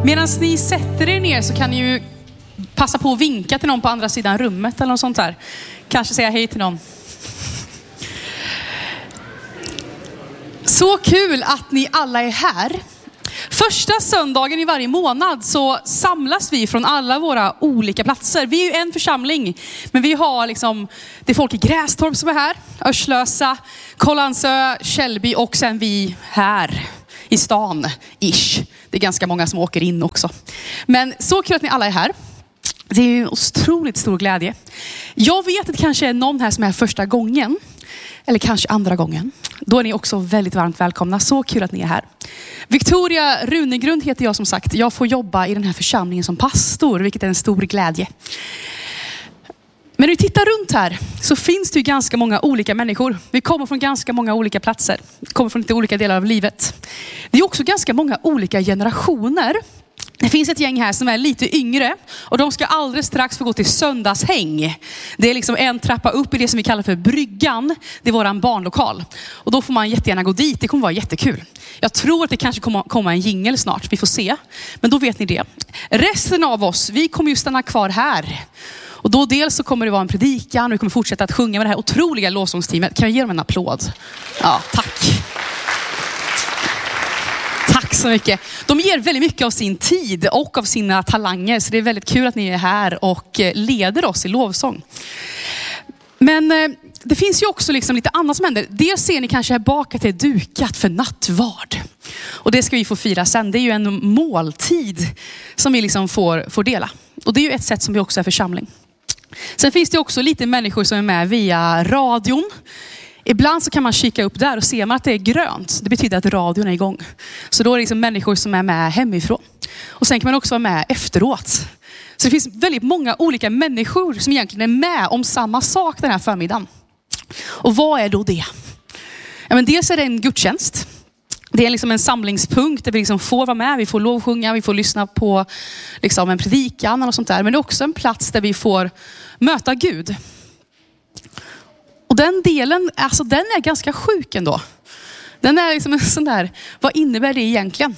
Medan ni sätter er ner så kan ni ju passa på att vinka till någon på andra sidan rummet eller något sånt där. Kanske säga hej till någon. Så kul att ni alla är här. Första söndagen i varje månad så samlas vi från alla våra olika platser. Vi är ju en församling, men vi har liksom, det är folk i Grästorp som är här, Örslösa, Kållandsö, Källby och sen vi här i stan, ish. Det är ganska många som åker in också. Men så kul att ni alla är här. Det är ju otroligt stor glädje. Jag vet att det kanske är någon här som är här första gången. Eller kanske andra gången. Då är ni också väldigt varmt välkomna. Så kul att ni är här. Victoria Runegrund heter jag som sagt. Jag får jobba i den här församlingen som pastor, vilket är en stor glädje. Men när vi tittar runt här så finns det ju ganska många olika människor. Vi kommer från ganska många olika platser. Vi kommer från lite olika delar av livet. Det är också ganska många olika generationer. Det finns ett gäng här som är lite yngre och de ska alldeles strax få gå till söndagshäng. Det är liksom en trappa upp i det som vi kallar för bryggan. Det är våran barnlokal. Och då får man jättegärna gå dit. Det kommer vara jättekul. Jag tror att det kanske kommer komma en jingle snart. Vi får se. Men då vet ni det. Resten av oss, vi kommer ju stanna kvar här. Och då dels så kommer det vara en predikan och vi kommer fortsätta att sjunga med det här otroliga lovsångsteamet. Kan jag ge dem en applåd? Ja, tack. Tack så mycket. De ger väldigt mycket av sin tid och av sina talanger. Så det är väldigt kul att ni är här och leder oss i lovsång. Men det finns ju också liksom lite annat som händer. Dels ser ni kanske här bak att det är dukat för nattvard. Och det ska vi få fira sen. Det är ju en måltid som vi liksom får dela. Och det är ju ett sätt som vi också är församling. Sen finns det också lite människor som är med via radion. Ibland så kan man kika upp där och se man att det är grönt. Det betyder att radion är igång. Så då är det liksom människor som är med hemifrån. Och sen kan man också vara med efteråt. Så det finns väldigt många olika människor som egentligen är med om samma sak den här förmiddagen. Och vad är då det? Ja, men dels är det en gudstjänst. Det är liksom en samlingspunkt där vi liksom får vara med. Vi får lovsjunga, vi får lyssna på liksom en predikan och sånt där. Men det är också en plats där vi får möta Gud. Och den delen, alltså den är ganska sjuk ändå. Den är liksom en sån där, vad innebär det egentligen?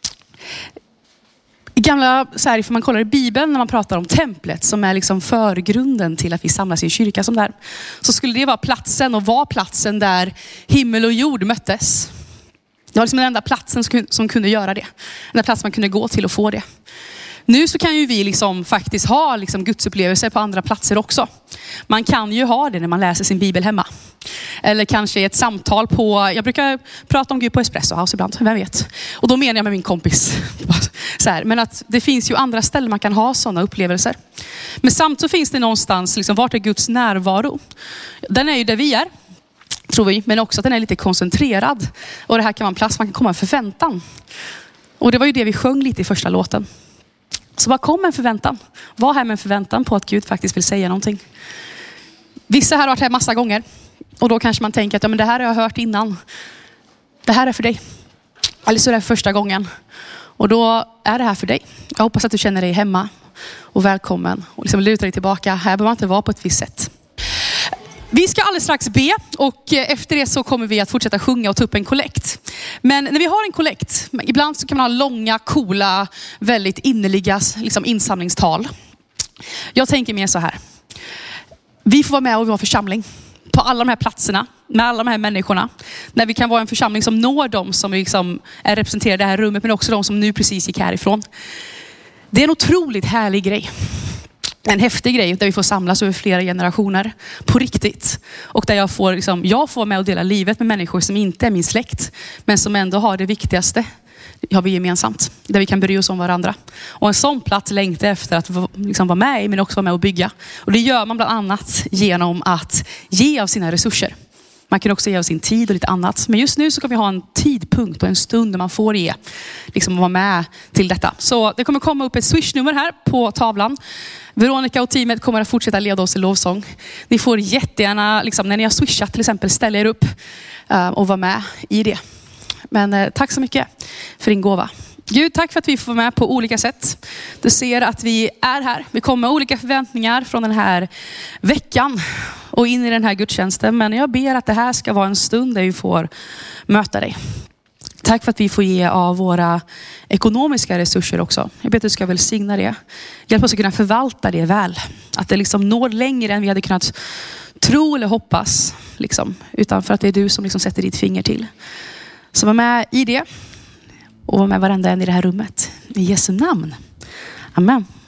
I gamla, så här, för man kollar i Bibeln när man pratar om templet som är liksom förgrunden till att vi samlas i en kyrka som där. Så skulle det vara platsen och var platsen där himmel och jord möttes. Det var liksom den enda platsen som kunde göra det. Den där platsen man kunde gå till och få det. Nu så kan ju vi liksom faktiskt ha liksom gudsupplevelser på andra platser också. Man kan ju ha det när man läser sin bibel hemma. Eller kanske ett samtal på, jag brukar prata om Gud på Espresso House ibland, vem vet. Och då menar jag med min kompis. Så här, men att det finns ju andra ställen man kan ha sådana upplevelser. Men samtidigt så finns det någonstans, liksom, vart är Guds närvaro? Den är ju där vi är, tror vi. Men också att den är lite koncentrerad. Och det här kan vara en plats man kan komma med förväntan. Och det var ju det vi sjöng lite i första låten. Så bara kom en förväntan. Var här med en förväntan på att Gud faktiskt vill säga någonting. Vissa här har varit här massa gånger. Och då kanske man tänker att ja, men det här har jag hört innan. Det här är för dig. Eller så är det första gången. Och då är det här för dig. Jag hoppas att du känner dig hemma och välkommen. Och liksom luta dig tillbaka. Här behöver man inte vara på ett visst sätt. Vi ska alldeles strax be och efter det så kommer vi att fortsätta sjunga och ta upp en kollekt. Men när vi har en kollekt, ibland så kan man ha långa, coola, väldigt innerliga liksom insamlingstal. Jag tänker mer så här. Vi får vara med och vara församling på alla de här platserna, med alla de här människorna. När vi kan vara en församling som når dem som liksom är representerade i det här rummet, men också de som nu precis gick härifrån. Det är en otroligt härlig grej. En häftig grej där vi får samlas över flera generationer på riktigt. Och där jag får vara med och dela livet med människor som inte är min släkt. Men som ändå har det viktigaste. Har vi gemensamt. Där vi kan bry oss om varandra. Och en sån plats längtar efter att liksom vara med i, men också vara med och bygga. Och det gör man bland annat genom att ge av sina resurser. Man kan också ge av sin tid och lite annat. Men just nu så kan vi ha en tidpunkt och en stund där man får ge. Liksom vara med till detta. Så det kommer komma upp ett swishnummer här på tavlan. Veronica och teamet kommer att fortsätta leda oss i lovsång. Ni får jättegärna, liksom, när ni har swishat till exempel, ställa er upp och vara med i det. Men tack så mycket för din gåva. Gud, tack för att vi får vara med på olika sätt. Du ser att vi är här. Vi kommer med olika förväntningar från den här veckan och in i den här gudstjänsten. Men jag ber att det här ska vara en stund där vi får möta dig. Tack för att vi får ge av våra ekonomiska resurser också. Jag ber att du ska välsigna det. Hjälp oss att kunna förvalta det väl. Att det liksom når längre än vi hade kunnat tro eller hoppas. Liksom. Utan för att det är du som liksom sätter ditt finger till. Så var med i det. Och var med varenda en i det här rummet. I Jesu namn. Amen.